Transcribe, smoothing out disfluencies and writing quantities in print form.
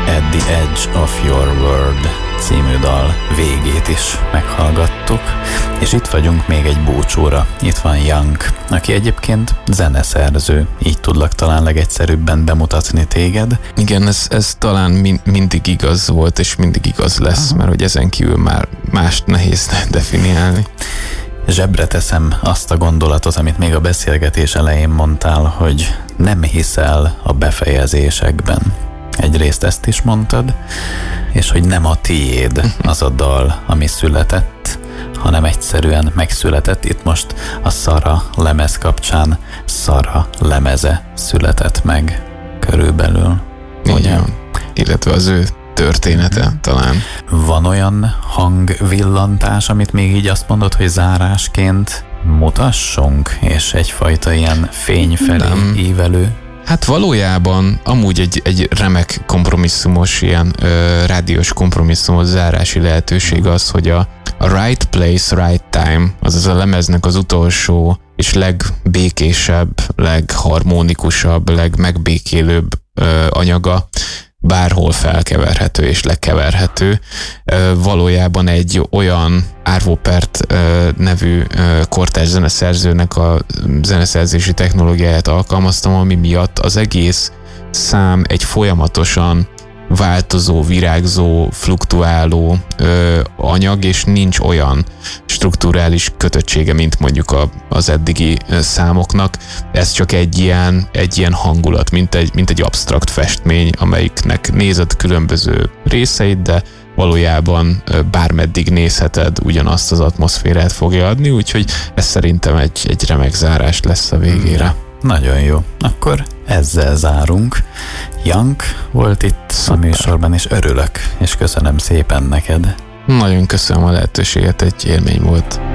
At the Edge of Your World című dal végét is meghallgattuk, és itt vagyunk még egy búcsúra. Itt van Young, aki egyébként zeneszerző, így tudlak talán legegyszerűbben bemutatni téged. Igen, ez talán mindig igaz volt, és mindig igaz lesz, mert hogy ezen kívül már mást nehéz definiálni. Zsebre teszem azt a gondolatot, amit még a beszélgetés elején mondtál, hogy nem hiszel a befejezésekben. Egyrészt ezt is mondtad, és hogy nem a tiéd az a dal, ami született, hanem egyszerűen megszületett. Itt most a Szara lemez kapcsán Szara lemeze született meg körülbelül. Ugye? Illetve az ő története talán. Van olyan hangvillantás, amit még így azt mondod, hogy zárásként mutassunk, és egyfajta ilyen fény felé ívelő? Hát valójában amúgy egy remek kompromisszumos, ilyen rádiós kompromisszumos zárási lehetőség az, hogy a Right Place, Right Time, azaz a lemeznek az utolsó és legbékésebb, legharmonikusabb, legmegbékélőbb anyaga bárhol felkeverhető és lekeverhető. Valójában egy olyan Arvo Pärt nevű kortárs zeneszerzőnek a zeneszerzési technológiáját alkalmaztam, ami miatt az egész szám egy folyamatosan változó, virágzó, fluktuáló anyag, és nincs olyan strukturális kötöttsége, mint mondjuk az eddigi számoknak. Ez csak egy ilyen hangulat, mint egy absztrakt festmény, amelyiknek nézed különböző részeit, de valójában bármeddig nézheted, ugyanazt az atmoszférát fogja adni, úgyhogy ez szerintem egy remek zárás lesz a végére. Nagyon jó. Akkor ezzel zárunk. Young volt itt a műsorban, és örülök, és köszönöm szépen neked. Nagyon köszönöm a lehetőséget, egy élmény volt.